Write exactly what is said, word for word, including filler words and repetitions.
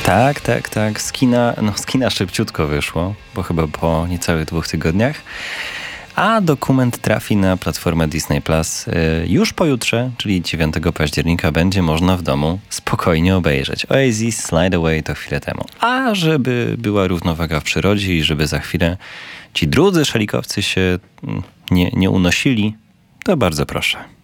Tak, tak, tak. Z kina, no z kina szybciutko wyszło, bo chyba po niecałych dwóch tygodniach. A dokument trafi na platformę Disney Plus już pojutrze, czyli dziewiątego października, będzie można w domu spokojnie obejrzeć. Oasis, Slide Away to chwilę temu. A żeby była równowaga w przyrodzie i żeby za chwilę ci drudzy szalikowcy się nie, nie unosili, to bardzo proszę.